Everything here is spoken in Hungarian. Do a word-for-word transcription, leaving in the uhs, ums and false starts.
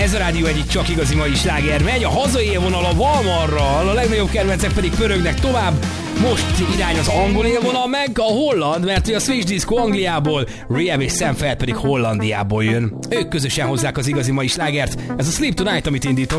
Ez a rádió egyik csak igazi mai sláger megy, a hazai élvonal a Valmarral, a legnagyobb kedvencek pedig pörögnek tovább. Most irány az angol élvonal, meg a holland, mert a Switch Disco Angliából, Rehab és Sam Feld pedig Hollandiából jön. Ők közösen hozzák az igazi mai slágert. Ez a Sleep Tonight, amit indítok.